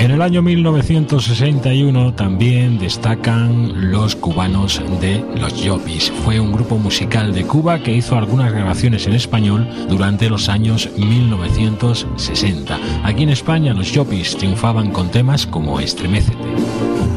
En el año 1961 también destacan los cubanos de Los Llopis. Fue un grupo musical de Cuba que hizo algunas grabaciones en español durante los años 1960. Aquí en España los Llopis triunfaban con temas como Estremécete.